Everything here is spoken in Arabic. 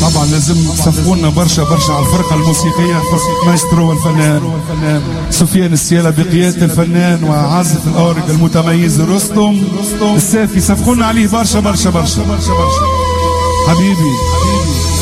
طبعا لازم تصفقونا برشا على الفرقة الموسيقية، مايسترو والفنان سفيان السيالة بقيادة الفنان وعازف الأورج المتميز رستم السافي. صفقونا عليه برشا حبيبي.